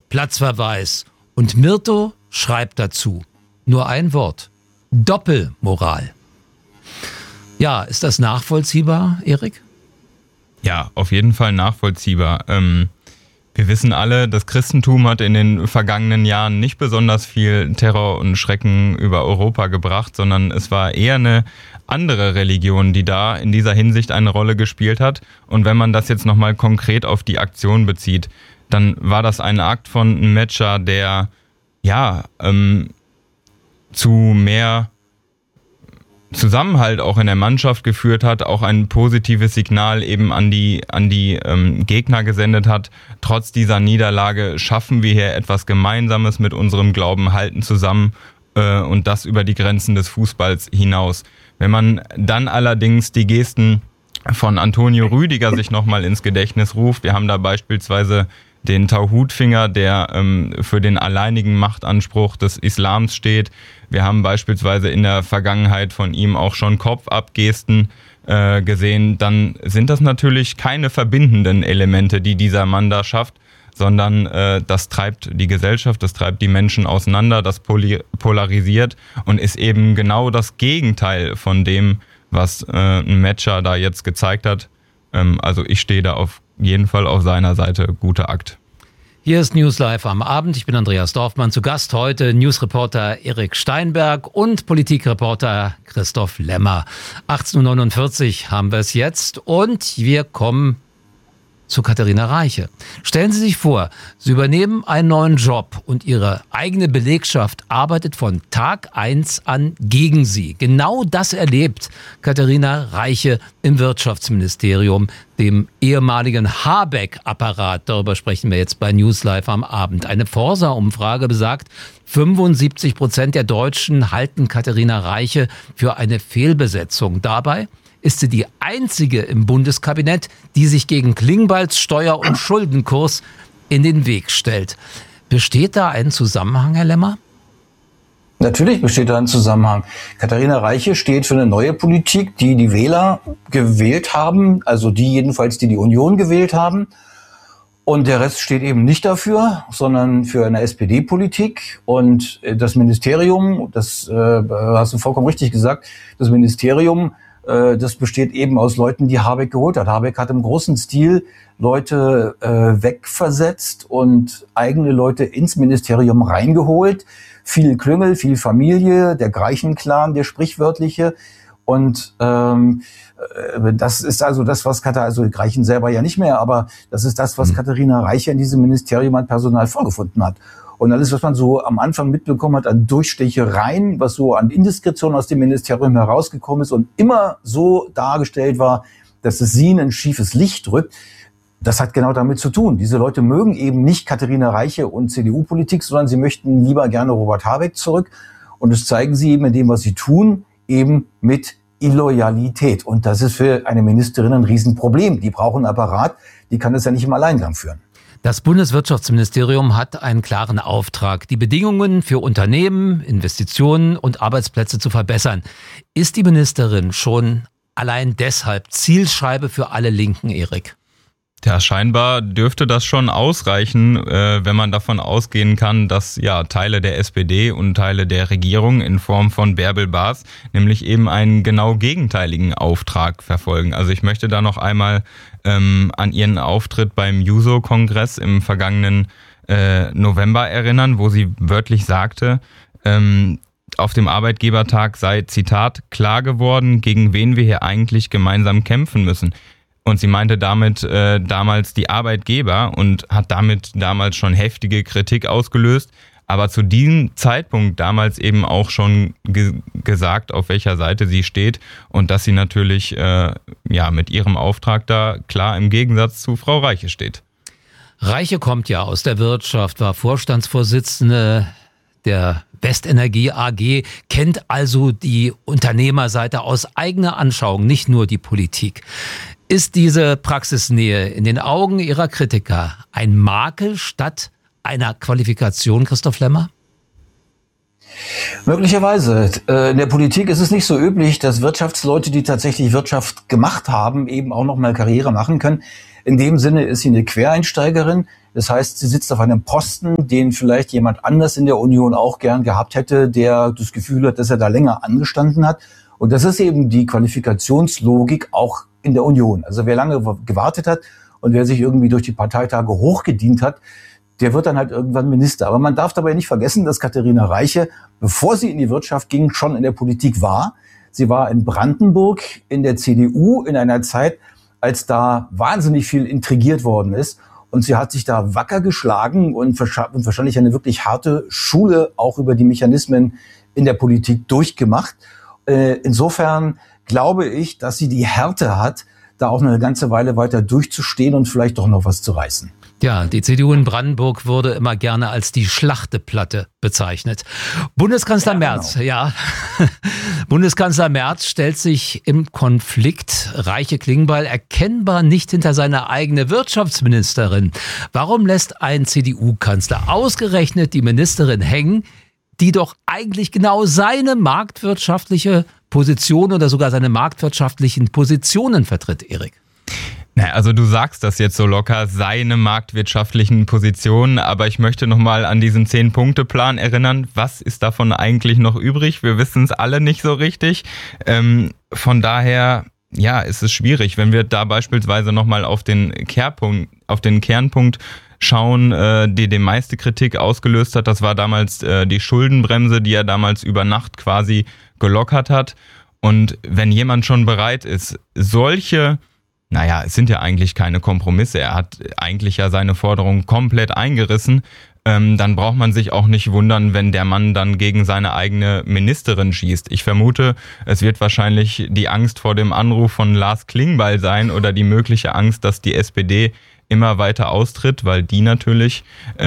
Platzverweis. Und Myrto schreibt dazu nur ein Wort: Doppelmoral. Ja, ist das nachvollziehbar, Erik? Ja, auf jeden Fall nachvollziehbar. Wir wissen alle, das Christentum hat in den vergangenen Jahren nicht besonders viel Terror und Schrecken über Europa gebracht, sondern es war eher eine andere Religion, die da in dieser Hinsicht eine Rolle gespielt hat. Und wenn man das jetzt nochmal konkret auf die Aktion bezieht, dann war das ein Akt von Mecha, der zu mehr Zusammenhalt auch in der Mannschaft geführt hat, auch ein positives Signal eben an die Gegner gesendet hat. Trotz dieser Niederlage schaffen wir hier etwas Gemeinsames mit unserem Glauben, halten zusammen und das über die Grenzen des Fußballs hinaus. Wenn man dann allerdings die Gesten von Antonio Rüdiger sich nochmal ins Gedächtnis ruft, wir haben da beispielsweise den Tauhidfinger, der für den alleinigen Machtanspruch des Islams steht. Wir haben beispielsweise in der Vergangenheit von ihm auch schon Kopfabgesten gesehen. Dann sind das natürlich keine verbindenden Elemente, die dieser Mann da schafft, sondern das treibt die Gesellschaft, das treibt die Menschen auseinander, das polarisiert und ist eben genau das Gegenteil von dem, was ein Mecha da jetzt gezeigt hat. Also ich stehe da auf jeden Fall auf seiner Seite. Guter Akt. Hier ist News Live am Abend. Ich bin Andreas Dorfmann. Zu Gast heute Newsreporter Erik Steinberg und Politikreporter Christoph Lemmer. 18.49 Uhr haben wir es jetzt und wir kommen zu Katharina Reiche. Stellen Sie sich vor, Sie übernehmen einen neuen Job und Ihre eigene Belegschaft arbeitet von Tag 1 an gegen Sie. Genau das erlebt Katharina Reiche im Wirtschaftsministerium, dem ehemaligen Habeck-Apparat. Darüber sprechen wir jetzt bei News Live am Abend. Eine Forsa-Umfrage besagt, 75% der Deutschen halten Katharina Reiche für eine Fehlbesetzung. Dabei ist sie die einzige im Bundeskabinett, die sich gegen Klingbeils Steuer- und Schuldenkurs in den Weg stellt. Besteht da ein Zusammenhang, Herr Lemmer? Natürlich besteht da ein Zusammenhang. Katharina Reiche steht für eine neue Politik, die die Wähler gewählt haben, also die jedenfalls, die die Union gewählt haben. Und der Rest steht eben nicht dafür, sondern für eine SPD-Politik. Und das Ministerium, das hast du vollkommen richtig gesagt, das Ministerium, das besteht eben aus Leuten, die Habeck geholt hat. Habeck hat im großen Stil Leute wegversetzt und eigene Leute ins Ministerium reingeholt. Viel Klüngel, viel Familie, der Greichen-Clan, der sprichwörtliche. Und das ist also das, was die Greichen selber ja nicht mehr, aber das ist das, was Katharina Reiche in diesem Ministerium an Personal vorgefunden hat. Und alles, was man so am Anfang mitbekommen hat an Durchstechereien, was so an Indiskretion aus dem Ministerium herausgekommen ist und immer so dargestellt war, dass es sie in ein schiefes Licht drückt, das hat genau damit zu tun. Diese Leute mögen eben nicht Katharina Reiche und CDU-Politik, sondern sie möchten lieber gerne Robert Habeck zurück. Und das zeigen sie eben in dem, was sie tun, eben mit Illoyalität. Und das ist für eine Ministerin ein Riesenproblem. Die brauchen einen Apparat, die kann das ja nicht im Alleingang führen. Das Bundeswirtschaftsministerium hat einen klaren Auftrag, die Bedingungen für Unternehmen, Investitionen und Arbeitsplätze zu verbessern. Ist die Ministerin schon allein deshalb Zielscheibe für alle Linken, Erik? Ja, scheinbar dürfte das schon ausreichen, wenn man davon ausgehen kann, dass ja Teile der SPD und Teile der Regierung in Form von Bärbel Bas nämlich eben einen genau gegenteiligen Auftrag verfolgen. Also ich möchte da noch einmal an ihren Auftritt beim Juso-Kongress im vergangenen November erinnern, wo sie wörtlich sagte, auf dem Arbeitgebertag sei, Zitat, klar geworden, gegen wen wir hier eigentlich gemeinsam kämpfen müssen. Und sie meinte damit damals die Arbeitgeber und hat damit damals schon heftige Kritik ausgelöst, aber zu diesem Zeitpunkt damals eben auch schon gesagt, auf welcher Seite sie steht und dass sie natürlich mit ihrem Auftrag da klar im Gegensatz zu Frau Reiche steht. Reiche kommt ja aus der Wirtschaft, war Vorstandsvorsitzende der Westenergie AG, kennt also die Unternehmerseite aus eigener Anschauung, nicht nur die Politik. Ist diese Praxisnähe in den Augen Ihrer Kritiker ein Makel statt einer Qualifikation, Christoph Lemmer? Möglicherweise. In der Politik ist es nicht so üblich, dass Wirtschaftsleute, die tatsächlich Wirtschaft gemacht haben, eben auch noch mal Karriere machen können. In dem Sinne ist sie eine Quereinsteigerin. Das heißt, sie sitzt auf einem Posten, den vielleicht jemand anders in der Union auch gern gehabt hätte, der das Gefühl hat, dass er da länger angestanden hat. Und das ist eben die Qualifikationslogik auch in der Union. Also wer lange gewartet hat und wer sich irgendwie durch die Parteitage hochgedient hat, der wird dann halt irgendwann Minister. Aber man darf dabei nicht vergessen, dass Katharina Reiche, bevor sie in die Wirtschaft ging, schon in der Politik war. Sie war in Brandenburg in der CDU in einer Zeit, als da wahnsinnig viel intrigiert worden ist. Und sie hat sich da wacker geschlagen und wahrscheinlich eine wirklich harte Schule auch über die Mechanismen in der Politik durchgemacht. Insofern glaube ich, dass sie die Härte hat, da auch eine ganze Weile weiter durchzustehen und vielleicht doch noch was zu reißen. Ja, die CDU in Brandenburg wurde immer gerne als die Schlachteplatte bezeichnet. Bundeskanzler Merz, ja. Bundeskanzler Merz stellt sich im Konflikt Reiche Klingbeil erkennbar nicht hinter seine eigene Wirtschaftsministerin. Warum lässt ein CDU-Kanzler ausgerechnet die Ministerin hängen, die doch eigentlich genau seine marktwirtschaftliche Position oder sogar seine marktwirtschaftlichen Positionen vertritt, Erik? Naja, also du sagst das jetzt so locker, seine marktwirtschaftlichen Positionen, aber ich möchte nochmal an diesen 10-Punkte-Plan erinnern. Was ist davon eigentlich noch übrig? Wir wissen es alle nicht so richtig. Von daher, ja, ist es schwierig, wenn wir da beispielsweise nochmal auf den Kernpunkt schauen, die die meiste Kritik ausgelöst hat. Das war damals die Schuldenbremse, die er damals über Nacht quasi gelockert hat. Und wenn jemand schon bereit ist, es sind ja eigentlich keine Kompromisse, er hat eigentlich ja seine Forderungen komplett eingerissen, dann braucht man sich auch nicht wundern, wenn der Mann dann gegen seine eigene Ministerin schießt. Ich vermute, es wird wahrscheinlich die Angst vor dem Anruf von Lars Klingbeil sein oder die mögliche Angst, dass die SPD immer weiter austritt, weil die natürlich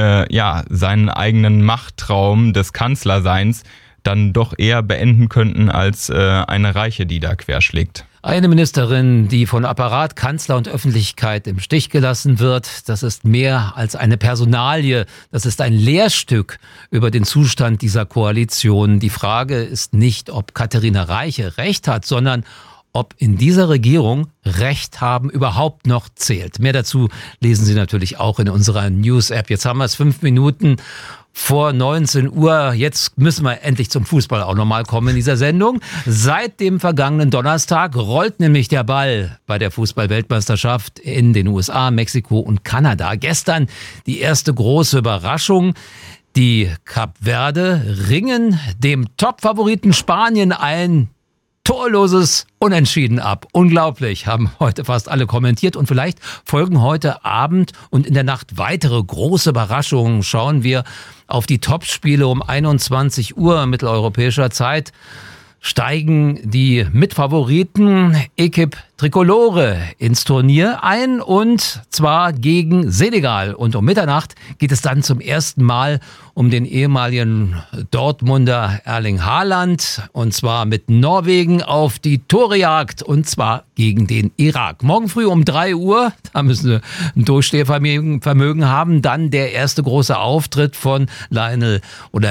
seinen eigenen Machttraum des Kanzlerseins dann doch eher beenden könnten als eine Reiche, die da querschlägt. Eine Ministerin, die von Apparat, Kanzler und Öffentlichkeit im Stich gelassen wird, das ist mehr als eine Personalie. Das ist ein Lehrstück über den Zustand dieser Koalition. Die Frage ist nicht, ob Katharina Reiche recht hat, sondern ob in dieser Regierung Recht haben überhaupt noch zählt. Mehr dazu lesen Sie natürlich auch in unserer News-App. Jetzt haben wir es 5 Minuten vor 19 Uhr. Jetzt müssen wir endlich zum Fußball auch nochmal kommen in dieser Sendung. Seit dem vergangenen Donnerstag rollt nämlich der Ball bei der Fußball-Weltmeisterschaft in den USA, Mexiko und Kanada. Gestern die erste große Überraschung. Die Kap Verde ringen dem Top-Favoriten Spanien ein torloses Unentschieden ab. Unglaublich, haben heute fast alle kommentiert. Und vielleicht folgen heute Abend und in der Nacht weitere große Überraschungen. Schauen wir auf die Topspiele um 21 Uhr mitteleuropäischer Zeit. Steigen die Mitfavoriten Equipe Tricolore ins Turnier ein und zwar gegen Senegal. Und um Mitternacht geht es dann zum ersten Mal um den ehemaligen Dortmunder Erling Haaland und zwar mit Norwegen auf die Torejagd und zwar gegen den Irak. Morgen früh um 3 Uhr, da müssen Sie ein Durchstehvermögen haben, dann der erste große Auftritt von Lionel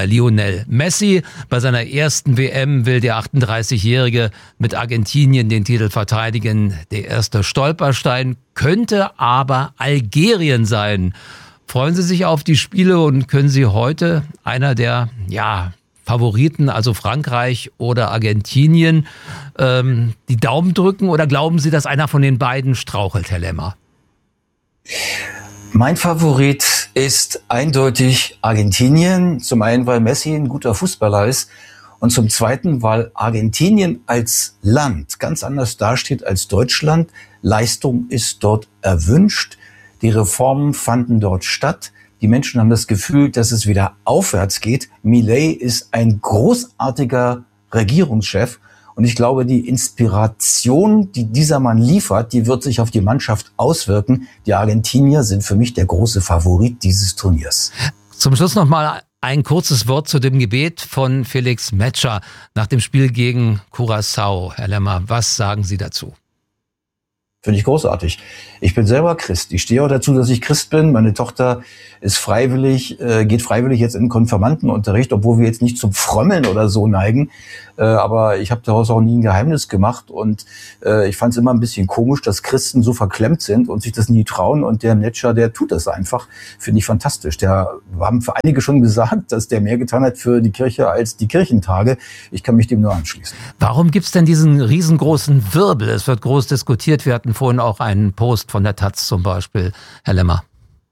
Messi. Bei seiner ersten WM will der 38-Jährige mit Argentinien den Titel verteidigen. Der erste Stolperstein könnte aber Algerien sein. Freuen Sie sich auf die Spiele und können Sie heute einer der Favoriten, also Frankreich oder Argentinien, die Daumen drücken oder glauben Sie, dass einer von den beiden strauchelt, Herr Lemmer? Mein Favorit ist eindeutig Argentinien. Zum einen, weil Messi ein guter Fußballer ist. Und zum Zweiten, weil Argentinien als Land ganz anders dasteht als Deutschland. Leistung ist dort erwünscht. Die Reformen fanden dort statt. Die Menschen haben das Gefühl, dass es wieder aufwärts geht. Milei ist ein großartiger Regierungschef. Und ich glaube, die Inspiration, die dieser Mann liefert, die wird sich auf die Mannschaft auswirken. Die Argentinier sind für mich der große Favorit dieses Turniers. Zum Schluss nochmal ein kurzes Wort zu dem Gebet von Felix Metscher nach dem Spiel gegen Curaçao. Herr Lemmer, was sagen Sie dazu? Finde ich großartig. Ich bin selber Christ. Ich stehe auch dazu, dass ich Christ bin. Meine Tochter ist geht freiwillig jetzt in den Konfirmandenunterricht, obwohl wir jetzt nicht zum Frömmeln oder so neigen. Aber ich habe daraus auch nie ein Geheimnis gemacht. Und ich fand es immer ein bisschen komisch, dass Christen so verklemmt sind und sich das nie trauen. Und der Netscher, der tut das einfach. Finde ich fantastisch. Wir haben für einige schon gesagt, dass der mehr getan hat für die Kirche als die Kirchentage. Ich kann mich dem nur anschließen. Warum gibt's denn diesen riesengroßen Wirbel? Es wird groß diskutiert. Wir hatten vorhin auch einen Post von der Taz zum Beispiel, Herr Lemmer.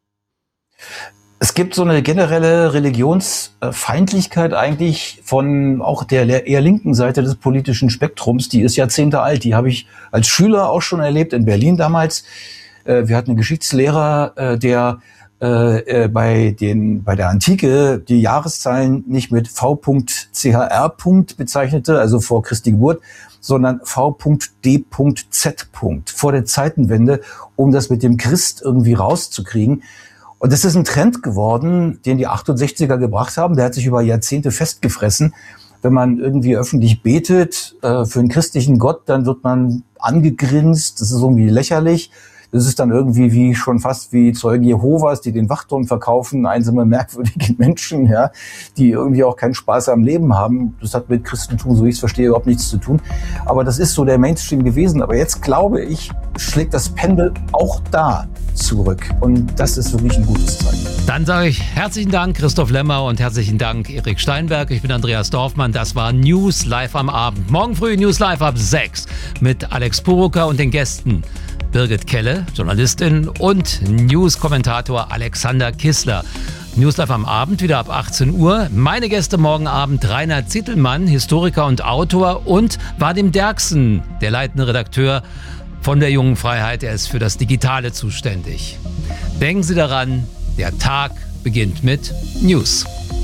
Es gibt so eine generelle Religionsfeindlichkeit eigentlich von auch der eher linken Seite des politischen Spektrums. Die ist Jahrzehnte alt. Die habe ich als Schüler auch schon erlebt in Berlin damals. Wir hatten einen Geschichtslehrer, der bei der Antike die Jahreszahlen nicht mit V.chr. bezeichnete, also vor Christi Geburt, sondern V.D.Z. vor der Zeitenwende, um das mit dem Christ irgendwie rauszukriegen. Und das ist ein Trend geworden, den die 68er gebracht haben. Der hat sich über Jahrzehnte festgefressen. Wenn man irgendwie öffentlich betet für einen christlichen Gott, dann wird man angegrinst. Das ist irgendwie lächerlich. Das ist dann irgendwie schon fast wie Zeugen Jehovas, die den Wachturm verkaufen, einsame, merkwürdige Menschen, ja, die irgendwie auch keinen Spaß am Leben haben. Das hat mit Christentum, so wie ich es verstehe, überhaupt nichts zu tun. Aber das ist so der Mainstream gewesen. Aber jetzt, glaube ich, schlägt das Pendel auch da zurück. Und das ist wirklich ein gutes Zeichen. Dann sage ich herzlichen Dank, Christoph Lemmer, und herzlichen Dank, Erik Steinberg. Ich bin Andreas Dorfmann. Das war News Live am Abend. Morgen früh News Live ab 6 mit Alex Purucker und den Gästen Birgit Kelle, Journalistin, und News-Kommentator Alexander Kissler. News Live am Abend, wieder ab 18 Uhr. Meine Gäste morgen Abend: Rainer Zittelmann, Historiker und Autor, und Vadim Derksen, der leitende Redakteur von der Jungen Freiheit. Er ist für das Digitale zuständig. Denken Sie daran, der Tag beginnt mit News.